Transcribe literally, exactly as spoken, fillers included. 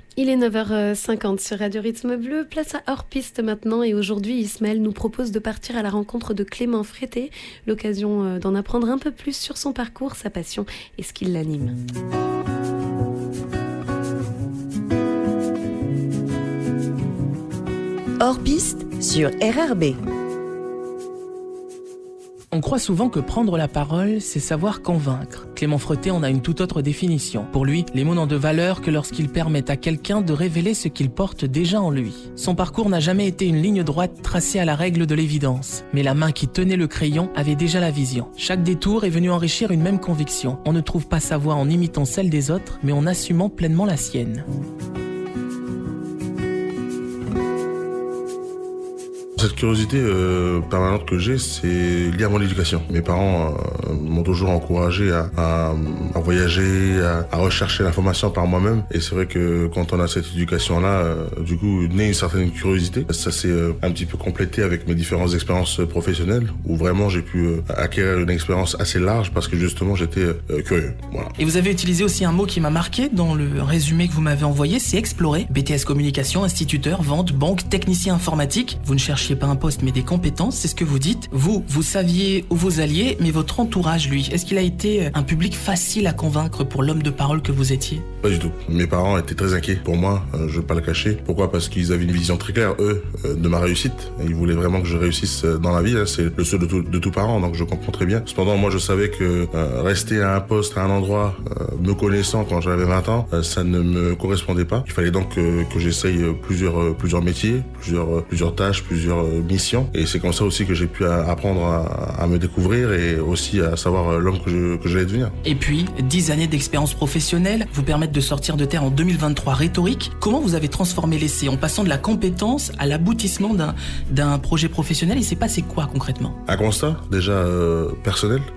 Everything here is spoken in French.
Il est neuf heures cinquante sur Radio Rythme Bleu, place à Hors-Piste maintenant et aujourd'hui Ismaël nous propose de partir à la rencontre de Clément Frété, l'occasion d'en apprendre un peu plus sur son parcours, sa passion et ce qui l'anime. Hors-Piste sur R R B. On croit souvent que prendre la parole, c'est savoir convaincre. Clément Frété en a une toute autre définition. Pour lui, les mots n'ont de valeur que lorsqu'ils permettent à quelqu'un de révéler ce qu'il porte déjà en lui. Son parcours n'a jamais été une ligne droite tracée à la règle de l'évidence. Mais la main qui tenait le crayon avait déjà la vision. Chaque détour est venu enrichir une même conviction. On ne trouve pas sa voix en imitant celle des autres, mais en assumant pleinement la sienne. Cette curiosité euh, permanente que j'ai, c'est lié à mon éducation. Mes parents euh, m'ont toujours encouragé à, à, à voyager, à, à rechercher l'information par moi-même. Et c'est vrai que quand on a cette éducation-là, euh, du coup, naît une certaine curiosité. Ça s'est euh, un petit peu complété avec mes différentes expériences professionnelles, où vraiment j'ai pu euh, acquérir une expérience assez large parce que justement j'étais euh, curieux. Voilà. Et vous avez utilisé aussi un mot qui m'a marqué dans le résumé que vous m'avez envoyé, c'est explorer. B T S communication, instituteur, vente, banque, technicien informatique. Vous ne cherchez pas un poste mais des compétences, c'est ce que vous dites. Vous, vous saviez où vous alliez, mais votre entourage, lui, est-ce qu'il a été un public facile à convaincre pour l'homme de parole que vous étiez? Pas du tout. Mes parents étaient très inquiets pour moi, euh, je ne vais pas le cacher. Pourquoi? Parce qu'ils avaient une vision très claire, eux, euh, de ma réussite. Ils voulaient vraiment que je réussisse dans la vie, hein. C'est le souhait de tout, de tout parent, donc je comprends très bien. Cependant, moi, je savais que euh, rester à un poste, à un endroit, euh, me connaissant quand j'avais vingt ans, euh, ça ne me correspondait pas. Il fallait donc euh, que j'essaye plusieurs, euh, plusieurs métiers, plusieurs, euh, plusieurs tâches, plusieurs euh, missions. Et c'est comme ça aussi que j'ai pu apprendre à, à me découvrir et aussi à savoir l'homme que je, que j'allais devenir. Et puis, dix années d'expérience professionnelle vous permettent de sortir de terre en deux mille vingt-trois rhétorique. Comment vous avez transformé l'essai en passant de la compétence à l'aboutissement d'un, d'un projet professionnel? Il s'est passé quoi concrètement? Un constat déjà euh, personnel.